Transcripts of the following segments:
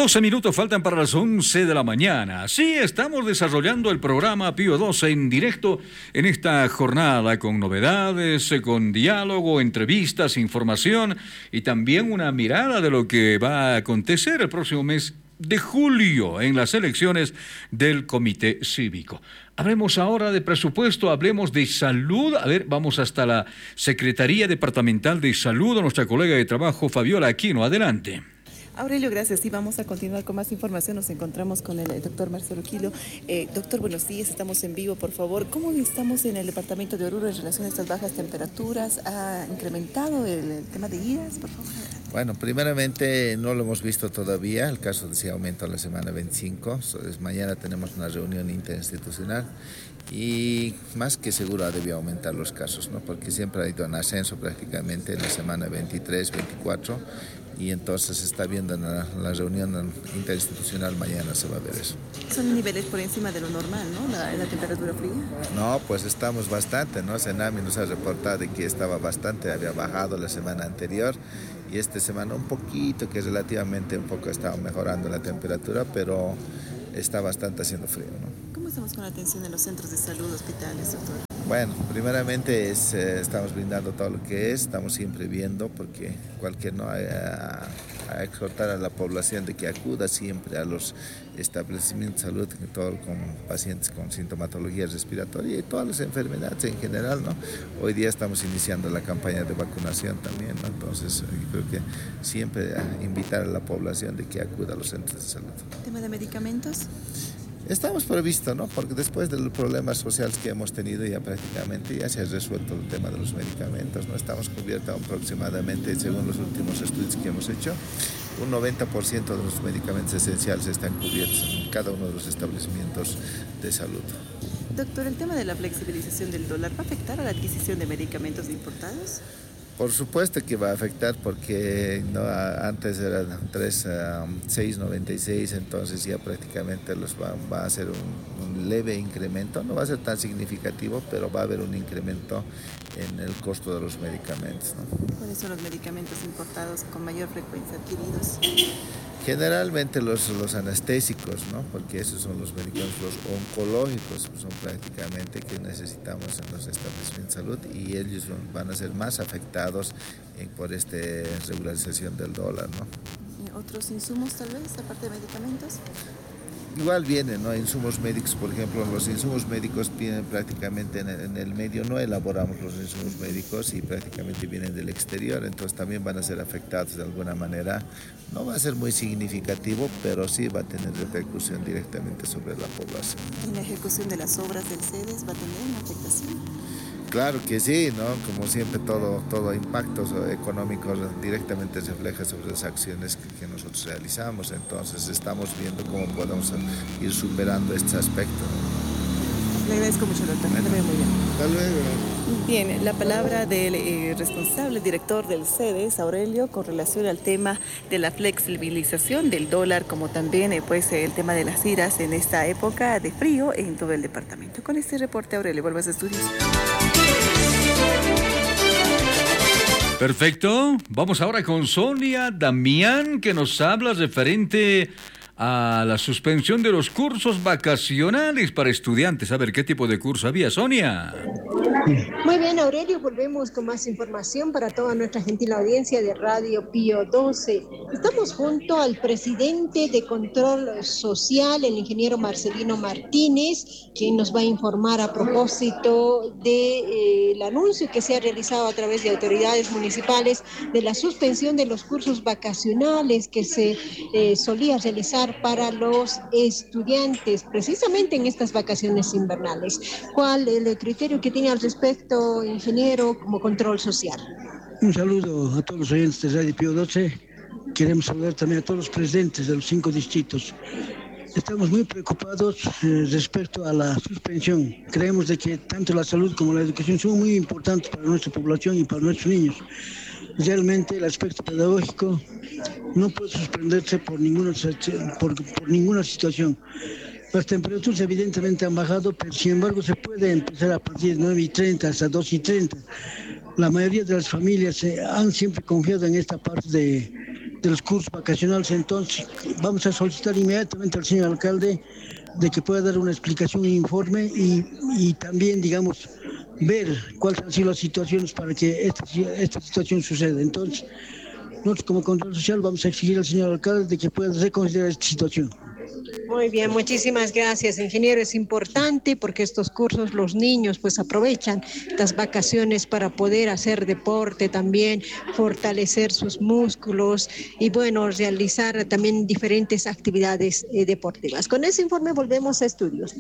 12 minutos faltan para las 11 de la mañana. Sí, estamos desarrollando el programa Pío 12 en directo en esta jornada con novedades, con diálogo, entrevistas, información y también una mirada de lo que va a acontecer el próximo mes de julio en las elecciones del Comité Cívico. Hablemos ahora de presupuesto, hablemos de salud. A ver, vamos hasta la Secretaría Departamental de Salud, a nuestra colega de trabajo Fabiola Aquino. Adelante. Aurelio, gracias. Sí, vamos a continuar con más información. Nos encontramos con el doctor Marcelo Quilo. Doctor, buenos días. Estamos en vivo, por favor. ¿Cómo estamos en el departamento de Oruro en relación a estas bajas temperaturas? ¿Ha incrementado el tema de iras, por favor? Bueno, primeramente no lo hemos visto todavía. El caso decía aumento la semana 25. Mañana tenemos una reunión interinstitucional y más que seguro ha debido aumentar los casos, ¿no? Porque siempre ha ido en ascenso prácticamente en la semana 23, 24 y entonces se está viendo en la reunión interinstitucional mañana se va a ver eso. Son niveles por encima de lo normal, ¿no? La temperatura fría. No, pues estamos bastante, ¿no? Senami nos ha reportado de que estaba bastante, había bajado la semana anterior y esta semana un poquito, que relativamente un poco estaba mejorando la temperatura, pero está bastante haciendo frío, ¿no? ¿Cómo estamos con la atención en los centros de salud, hospitales, doctor? Bueno, primeramente estamos brindando todo lo que estamos siempre viendo, porque a exhortar a la población de que acuda siempre a los establecimientos de salud, todo con pacientes con sintomatología respiratoria y todas las enfermedades en general, ¿no? Hoy día estamos iniciando la campaña de vacunación también, ¿no? Entonces yo creo que siempre invitar a la población de que acuda a los centros de salud. ¿Tema de medicamentos? Estamos previstos, ¿no? Porque después de los problemas sociales que hemos tenido ya prácticamente ya se ha resuelto el tema de los medicamentos, ¿no? Estamos cubiertos aproximadamente, según los últimos estudios que hemos hecho, un 90% de los medicamentos esenciales están cubiertos en cada uno de los establecimientos de salud. Doctor, ¿el tema de la flexibilización del dólar va a afectar a la adquisición de medicamentos importados? Por supuesto que va a afectar porque no, antes era 6.96, entonces ya prácticamente va a ser un leve incremento, no va a ser tan significativo, pero va a haber un incremento en el costo de los medicamentos, ¿no? ¿Cuáles son los medicamentos importados con mayor frecuencia adquiridos? Generalmente los anestésicos, ¿no? Porque esos son los medicamentos, los oncológicos son prácticamente que necesitamos en los establecimientos de salud y ellos van a ser más afectados por esta regularización del dólar, ¿no? ¿Otros insumos tal vez, aparte de medicamentos? Igual vienen, ¿no? Insumos médicos, por ejemplo, los insumos médicos vienen prácticamente en el medio, no elaboramos los insumos médicos y prácticamente vienen del exterior, entonces también van a ser afectados de alguna manera. No va a ser muy significativo, pero sí va a tener repercusión directamente sobre la población. ¿En la ejecución de las obras del CEDES va a tener una afectación? Claro que sí, ¿no? Como siempre todo impacto económico directamente se refleja sobre las acciones que nosotros realizamos, entonces estamos viendo cómo podemos ir superando este aspecto. Le agradezco mucho, doctor. Bueno, muy bien. Hasta luego. Bien, la palabra del responsable director del CEDES, Aurelio, con relación al tema de la flexibilización del dólar, como también pues, el tema de las iras en esta época de frío en todo el departamento. Con este reporte, Aurelio, vuelvas a estudios. Perfecto. Vamos ahora con Sonia Damián, que nos habla referente a la suspensión de los cursos vacacionales para estudiantes. A ver, ¿qué tipo de curso había, Sonia? Muy bien, Aurelio, volvemos con más información para toda nuestra gentil audiencia de Radio Pío 12. Estamos junto al presidente de Control Social, el ingeniero Marcelino Martínez, quien nos va a informar a propósito del anuncio que se ha realizado a través de autoridades municipales de la suspensión de los cursos vacacionales que se solía realizar para los estudiantes, precisamente en estas vacaciones invernales. ¿Cuál es el criterio que tiene al respecto, ingeniero, como Control Social? Un saludo a todos los oyentes de Radio Pío 12. Queremos saludar también a todos los presidentes de los 5 distritos. Estamos muy preocupados respecto a la suspensión. Creemos de que tanto la salud como la educación son muy importantes para nuestra población y para nuestros niños. Realmente el aspecto pedagógico no puede suspenderse por ninguna situación. Las temperaturas evidentemente han bajado, pero sin embargo se puede empezar a partir de 9:30 hasta 2:30. La mayoría de las familias han siempre confiado en esta parte de los cursos vacacionales. Entonces vamos a solicitar inmediatamente al señor alcalde de que pueda dar una explicación, un informe y también, digamos, ver cuáles han sido las situaciones para que esta situación suceda. Entonces, nosotros como Control Social vamos a exigir al señor alcalde de que pueda reconsiderar esta situación. Muy bien, muchísimas gracias, ingeniero. Es importante porque estos cursos los niños pues aprovechan estas vacaciones para poder hacer deporte también, fortalecer sus músculos y bueno, realizar también diferentes actividades deportivas. Con ese informe volvemos a estudios.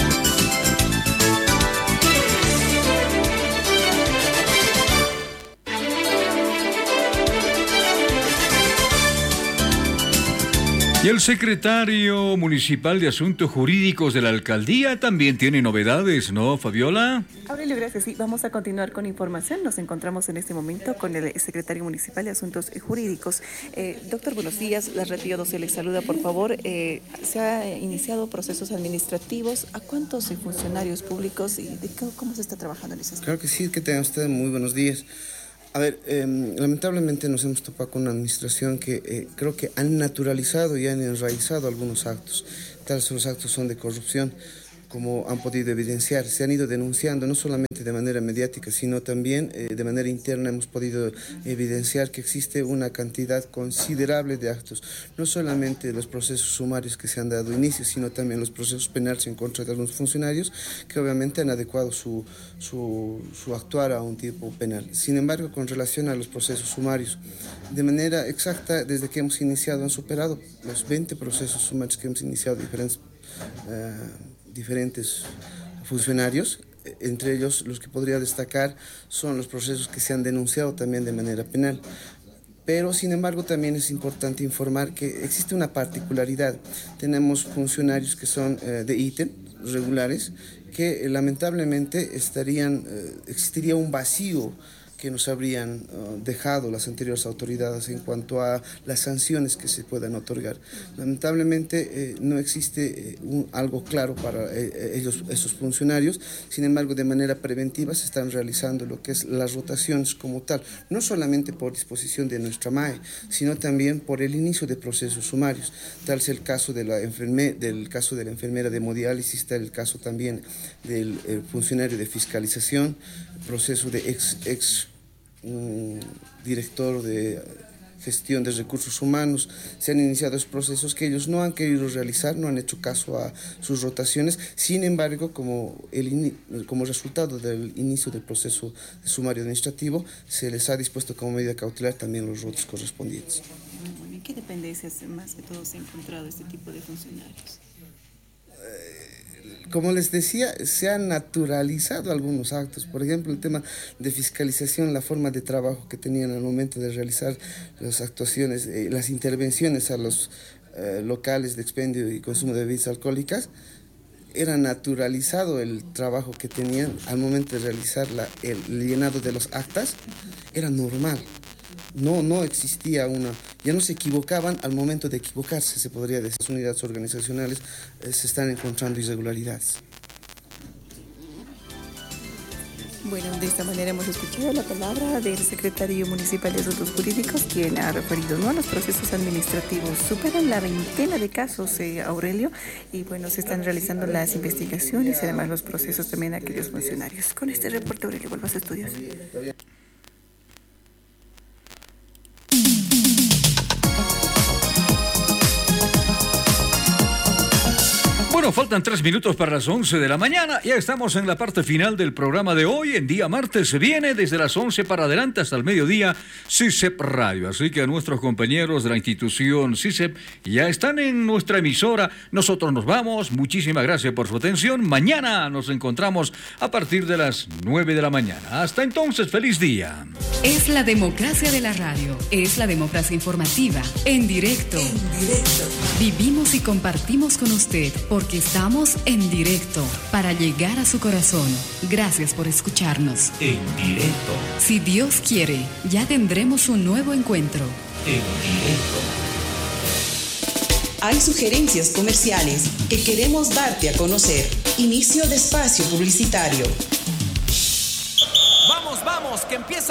Y el secretario municipal de Asuntos Jurídicos de la alcaldía también tiene novedades, ¿no, Fabiola? Aurelio, gracias. Sí, vamos a continuar con información. Nos encontramos en este momento con el secretario municipal de Asuntos Jurídicos. Doctor, buenos días. La Red Pío 12 le saluda, por favor. Se ha iniciado procesos administrativos. ¿A cuántos funcionarios públicos y cómo se está trabajando en ese aspecto? Claro que sí, que tengan ustedes muy buenos días. A ver, lamentablemente nos hemos topado con una administración que creo que han naturalizado y han enraizado algunos actos. Tales los actos son de corrupción, como han podido evidenciar. Se han ido denunciando, no solamente de manera mediática, sino también de manera interna hemos podido evidenciar que existe una cantidad considerable de actos, no solamente los procesos sumarios que se han dado inicio, sino también los procesos penales en contra de algunos funcionarios que obviamente han adecuado su actuar a un tipo penal. Sin embargo, con relación a los procesos sumarios, de manera exacta, desde que hemos iniciado, han superado los 20 procesos sumarios que hemos iniciado diferentes funcionarios. Entre ellos, los que podría destacar son los procesos que se han denunciado también de manera penal. Pero, sin embargo, también es importante informar que existe una particularidad. Tenemos funcionarios que son de ítem regulares, que lamentablemente existiría un vacío que nos habrían dejado las anteriores autoridades en cuanto a las sanciones que se puedan otorgar. Lamentablemente no existe algo claro para esos funcionarios. Sin embargo, de manera preventiva se están realizando lo que es las rotaciones como tal, no solamente por disposición de nuestra MAE, sino también por el inicio de procesos sumarios. Tal es el caso de la enfermera de hemodiálisis, está el caso también del funcionario de fiscalización, proceso de ex director de gestión de recursos humanos. Se han iniciado esos procesos que ellos no han querido realizar, no han hecho caso a sus rotaciones. Sin embargo, como resultado del inicio del proceso de sumario administrativo, se les ha dispuesto como medida cautelar también los rotos correspondientes. ¿En qué dependencias más que todo se ha encontrado este tipo de funcionarios? Como les decía, se han naturalizado algunos actos. Por ejemplo, el tema de fiscalización, la forma de trabajo que tenían al momento de realizar las actuaciones, las intervenciones a los locales de expendio y consumo de bebidas alcohólicas, era naturalizado el trabajo que tenían al momento de realizar el llenado de los actas, era normal. No existía ya no se equivocaban al momento de equivocarse, se podría decir. Las unidades organizacionales se están encontrando irregularidades. Bueno, de esta manera hemos escuchado la palabra del secretario municipal de Asuntos Jurídicos, quien ha referido, ¿no?, a los procesos administrativos. Superan la veintena de casos, Aurelio, y bueno, se están realizando las investigaciones y además los procesos también de aquellos funcionarios. Con este reporte, Aurelio, vuelvas a estudios. Bueno, faltan 3 minutos para las 11 de la mañana. Ya estamos en la parte final del programa de hoy. En día martes se viene desde las 11 para adelante hasta el mediodía CICEP Radio. Así que a nuestros compañeros de la institución CICEP ya están en nuestra emisora. Nosotros nos vamos. Muchísimas gracias por su atención. Mañana nos encontramos a partir de las 9 de la mañana. Hasta entonces, feliz día. Es la democracia de la radio. Es la democracia informativa. En directo. Vivimos y compartimos con usted porque estamos en directo para llegar a su corazón. Gracias por escucharnos. En directo. Si Dios quiere, ya tendremos un nuevo encuentro. En directo. Hay sugerencias comerciales que queremos darte a conocer. Inicio de espacio publicitario. Vamos, que empieza